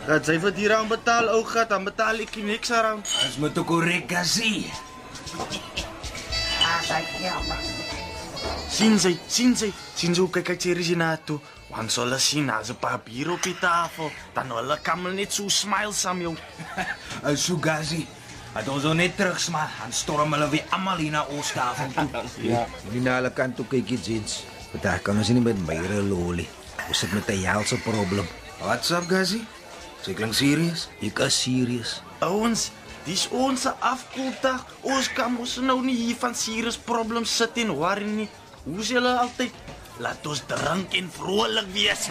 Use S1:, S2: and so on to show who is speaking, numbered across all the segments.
S1: Gaat sy vir die raam betaal, ou gat, dan betaal ek niks aan.
S2: Dis moet ook korrek Gazzy.
S1: Sien sy hoe kyk sy Regina toe. Want so hulle sien as 'n papier op die tafel, dan hulle kan hulle net so smile saam jou.
S2: So Gazzy. Het ons net terugsmaak, dan storm hulle weer almal hier na ons tafel toe.
S3: Ja, nie na alle kant toe kyk jy, gents. Vandag kan ons nie met myre lolly. Ons sit met 'n helse probleem.
S2: What's up, Gazzy? Sy klink serious?
S3: Ek is serious.
S1: Ouens, dis ons afkoeldag. Ons kan ons nou nie hier van serious problems sit en worry nie. Hoe sê hulle altyd? Laat ons drink en vrolik wees.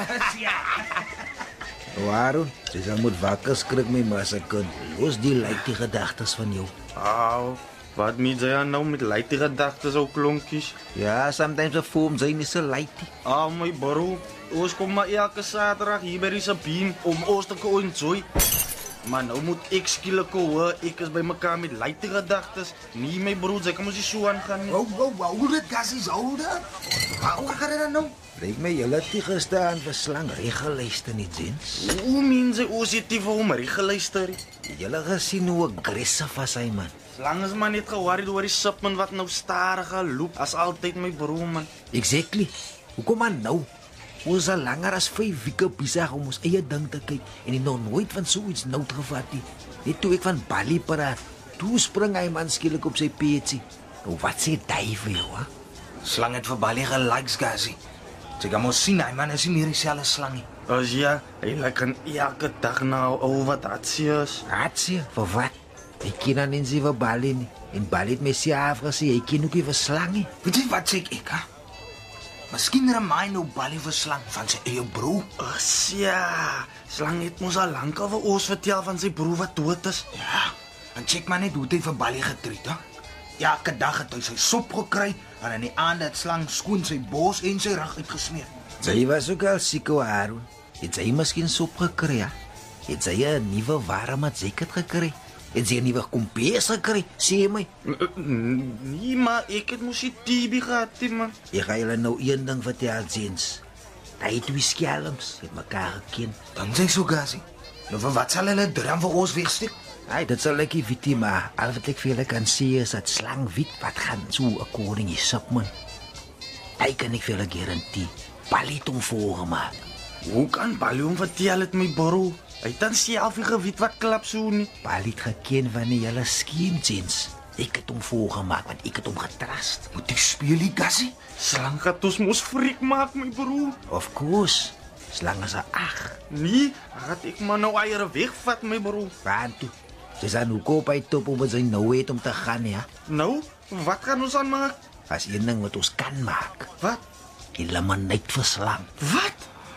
S3: Waarom? Jy sal moet wakker skrik my massa kind. Los die lightie gedagtes van jou.
S1: Au, wat moet jy nou met lightie gedagtes ou klonkies?
S3: Ja, sometimes a foam sy nie so lightie.
S1: My bro, ons kom maar elke Saterdag hier by die Sabine om ons te enjoy. Maar nou moet ek skielik hoor, ek is by mekaar met lightie gedagtes. Nee my bro, jy kan mos nie so aangaan nie.
S2: Wow, dit Gazzy se ouder. Hoe gaan dit dan nou?
S3: Lyk my julle het gestaan vir slang regeluister nie, gents.
S1: Hoe mense ons het nie vir hom geluister.
S3: Julle gesien hoe aggressief was hy man.
S1: Slang is maar net geworried oor die shipment wat nou stadig loop as altyd my bro man.
S3: Exactly. Hoekom maar nou? Ons is al langer as 5 weke besig om ons eie ding te kyk en ek nog nooit van so iets nou gevat nie. Net toe ek van Bali praat, toe spring hy man skielik op sy peetjie. Nou wat sê jy vir jou, hè?
S2: Slang het vir Bali gelikes, Gazzy. Jy kan mos sien, hy man is nie meer dieselfde slang nie.
S1: As ja, hy lyk elke dag nou wat hatsie is.
S3: Hatsie? Vir wat? Ek ken dan nie vir Bali nie. En Bali het my sê afgesê, hy ken ook nie vir slang nie.
S2: Weet jy wat sê ek, hè? Miskien remind nou Bali vir slang van sy eie broer.
S1: As ja, Slang het mos al lank al vir ons vertel van sy broer wat dood is.
S2: Ja, en check maar net hoe hy vir Bali getreed, hè? Elke dag het hy sy sop gekry en in die aand het Slang skoon sy bors en sy rug uitgesmeer.
S3: Sy was ook al siek oor Aaron. Het sy miskien sop gekry, ja? Het sy 'n nuwe warme jacket gekry? Het sy 'n nuwe kompies gekry? Sê my.
S1: Nee, maar ek het mos die TB gehad, man.
S3: Ek gaan julle nou een ding vertel, Jens. Hy twee skelms het mekaar geken.
S2: Dan sê so Gazzy. Nou vir wat sal hulle drum vir ons wegstuk?
S3: Hy, dit sal ek nie weet, maar al wat ek vir julle kan sê is dat Slang weet wat gaan so according is op man. Hy kan ek vir julle garantie. Bali het hom voorgemaak.
S1: Hoe kan Bali hom vertel het my bro? Hy het dan self nie geweet wat klap so nie.
S3: Bali het geken wanneer julle skien, Jens. Ek het hom voorgemaak want ek het hom getrust.
S2: Moet ek speel die Gazzy?
S1: Slang gaat ons mos freak maak, my bro.
S3: Of course. Slang is 'n
S1: Nee, gaat ek maar nou eiere wegvat, my bro.
S3: Waan toe. Sy sal nou koop hy top om sy nou het om te gaan, ja.
S1: Nou, wat gaan ons aan maak?
S3: As een ding wat ons kan maak.
S1: Wat?
S3: Die lemonade vir Slang.
S1: Wat?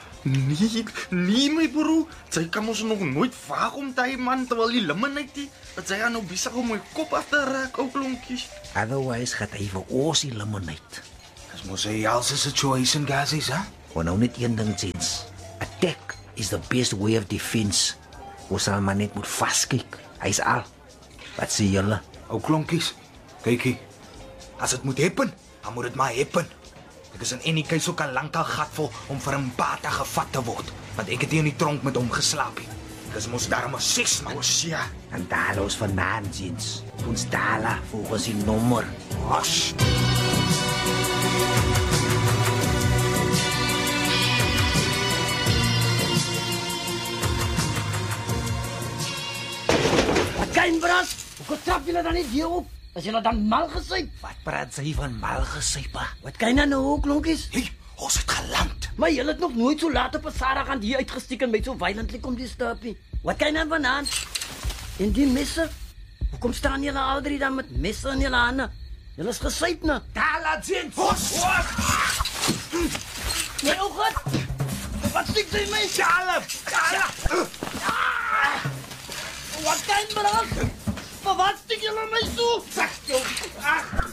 S1: Nee, my bro. Sy kan ons nog nooit vaag om te man, terwyl die lemonade, dat sy nou besig om my kop af te raak, ou klonkies.
S3: Otherwise gaat hy vir ons die lemonade.
S2: Dis mos 'n helse situation, Gazzy, hè?
S3: Maar nou net een ding, Jens. Attack is the best way of defense. Ons sal maar net moet vaskyk. Hy's al. Wat sê julle?
S2: Ou klonkies. Kykie. As dit moet happen, dan moet dit maar happen. Ek is in any case ook al lankal gatvol om vir 'n bata gevat te word, want ek het hier in die tronk met hom geslaap. Ek is mos daarom 6 man.
S1: Ja.
S3: En daar ons vandaan, Jens. Ons dala volgens die nommer.
S2: Osh.
S4: Kein brand! Hoe trap julle dan nie hier op? Is julle dan mal gesyp?
S3: Wat praat sy van mal gesypa?
S4: Wat kyk nou nou, klonkies?
S2: Hey, ons het geland.
S4: Maar julle het nog nooit so laat op 'n Saterdag aan hier uitgestiek en met so violently kom disturb nie. Wat kyk nou vanaand? En die messe? Hoekom staan julle al drie dan met messe in julle hande? Julle is gesyp nou.
S2: Daar laat sien. Ons.
S4: Nee, ou god. Wat stiek jy my?
S2: Jalf.
S4: Wat kyk brand? Maar wat stiek julle my so?
S2: Sag jou. Ag.